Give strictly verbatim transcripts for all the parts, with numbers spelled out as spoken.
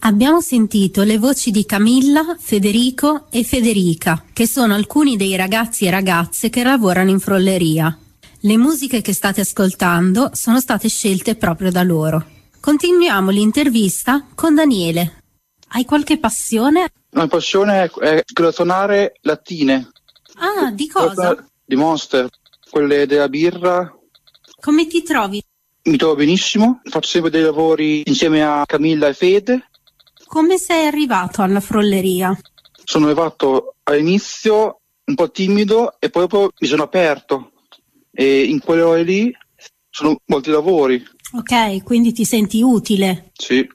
Abbiamo sentito le voci di Camilla, Federico e Federica, che sono alcuni dei ragazzi e ragazze che lavorano in frolleria. Le musiche che state ascoltando sono state scelte proprio da loro. Continuiamo l'intervista con Daniele. Hai qualche passione? La mia passione è quella di suonare lattine. Ah, di cosa? Di Monster, quelle della birra. Come ti trovi? Mi trovo benissimo, faccio sempre dei lavori insieme a Camilla e Fede. Come sei arrivato alla frolleria? Sono arrivato all'inizio un po' timido e poi dopo mi sono aperto e in quelle ore lì sono molti lavori. Ok, quindi ti senti utile? Sì.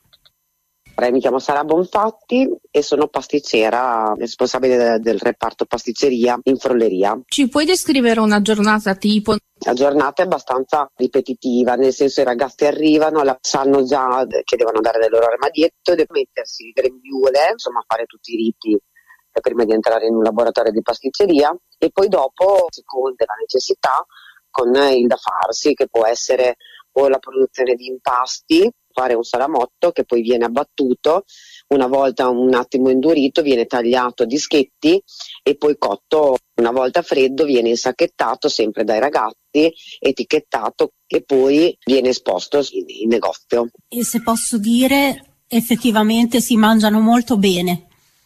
Mi chiamo Sara Bonfatti e sono pasticcera, responsabile del, del reparto pasticceria in frolleria. Ci puoi descrivere una giornata tipo? La giornata è abbastanza ripetitiva, nel senso i ragazzi arrivano, la, sanno già che devono andare del loro armadietto, devono mettersi il grembiule, insomma fare tutti i riti prima di entrare in un laboratorio di pasticceria e poi dopo, secondo la necessità, con il da farsi, che può essere o la produzione di impasti, fare un salamotto che poi viene abbattuto, una volta un attimo indurito viene tagliato a dischetti e poi cotto, una volta freddo viene insacchettato sempre dai ragazzi, etichettato e poi viene esposto in, in negozio. E se posso dire, effettivamente si mangiano molto bene.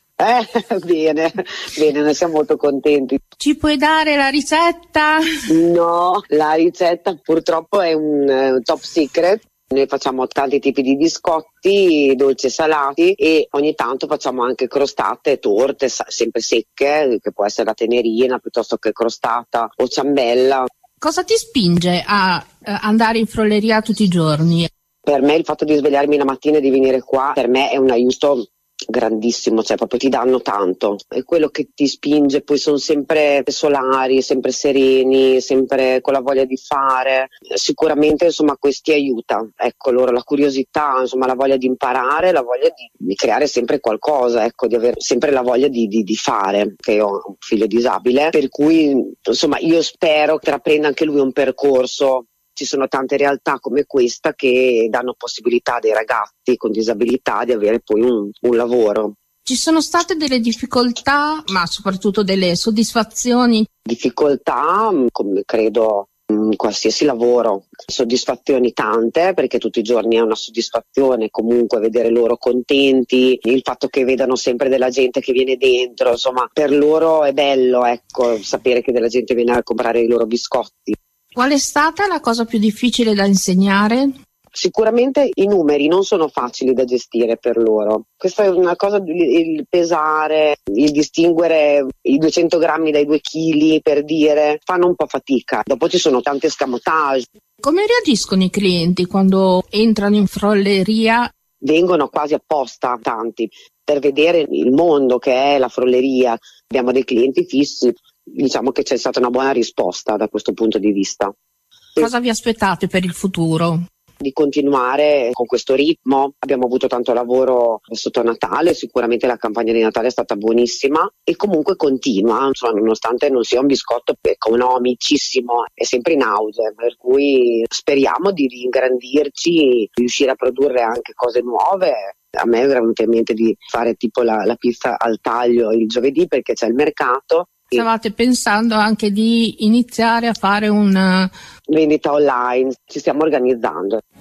Eh, bene, bene, noi siamo molto contenti. Ci puoi dare la ricetta? No, la ricetta purtroppo è un uh, top secret. Noi facciamo tanti tipi di biscotti, dolci e salati e ogni tanto facciamo anche crostate, torte, sa- sempre secche, che può essere la tenerina piuttosto che crostata o ciambella. Cosa ti spinge a uh, andare in frolleria tutti i giorni? Per me il fatto di svegliarmi la mattina e di venire qua, per me è un aiuto grandissimo, cioè proprio ti danno tanto, è quello che ti spinge, poi sono sempre solari, sempre sereni, sempre con la voglia di fare, sicuramente insomma questi aiuta, ecco loro la curiosità, insomma la voglia di imparare, la voglia di, di creare sempre qualcosa, ecco di avere sempre la voglia di, di, di fare, che io ho un figlio disabile, per cui insomma io spero che intraprenda anche lui un percorso. Ci sono tante realtà come questa che danno possibilità dei ragazzi con disabilità di avere poi un, un lavoro. Ci sono state delle difficoltà, ma soprattutto delle soddisfazioni? Difficoltà, come credo in qualsiasi lavoro, soddisfazioni tante, perché tutti i giorni è una soddisfazione comunque vedere loro contenti, il fatto che vedano sempre della gente che viene dentro, insomma per loro è bello, ecco, sapere che della gente viene a comprare i loro biscotti. Qual è stata la cosa più difficile da insegnare? Sicuramente i numeri non sono facili da gestire per loro. Questa è una cosa, il pesare, il distinguere i duecento grammi dai due chili, per dire, fanno un po' fatica. Dopo ci sono tante escamotage. Come reagiscono i clienti quando entrano in frolleria? Vengono quasi apposta tanti per vedere il mondo che è la frolleria. Abbiamo dei clienti fissi. Diciamo che c'è stata una buona risposta da questo punto di vista. Cosa vi aspettate per il futuro? Di continuare con questo ritmo. Abbiamo avuto tanto lavoro sotto Natale, sicuramente la campagna di Natale è stata buonissima e comunque continua, insomma, nonostante non sia un biscotto economicissimo, è sempre in auge, per cui speriamo di ingrandirci, riuscire a produrre anche cose nuove. A me è venuto in mente di fare tipo la, la pizza al taglio il giovedì perché c'è il mercato. Stavate pensando anche di iniziare a fare una vendita online, ci stiamo organizzando.